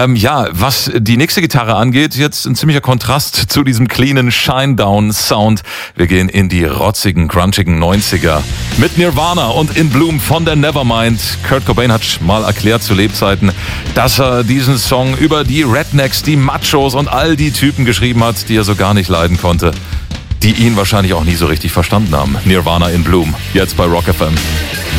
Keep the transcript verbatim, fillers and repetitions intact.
Ähm, ja, was die nächste Gitarre angeht, jetzt ein ziemlicher Kontrast zu diesem cleanen Shinedown-Sound. Wir gehen in die rotzigen, grunchigen neunziger mit Nirvana und In Bloom von der Nevermind. Kurt Cobain hat mal erklärt zu Lebzeiten, dass er diesen Song über die Rednecks, die Machos und all die Typen geschrieben hat, die er so gar nicht leiden konnte, die ihn wahrscheinlich auch nie so richtig verstanden haben. Nirvana, In Bloom, jetzt bei Rock F M.